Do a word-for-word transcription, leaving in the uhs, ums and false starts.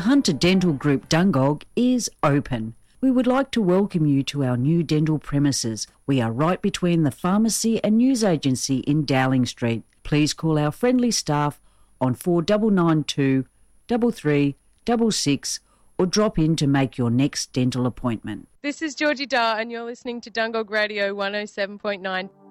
Hunter Dental Group Dungog is open. We would like to welcome you to our new dental premises. We are right between the pharmacy and news agency in Dowling Street. Please call our friendly staff on four nine nine two, three three six six or drop in to make your next dental appointment. This is Georgie Dar and you're listening to Dungog Radio one oh seven point nine.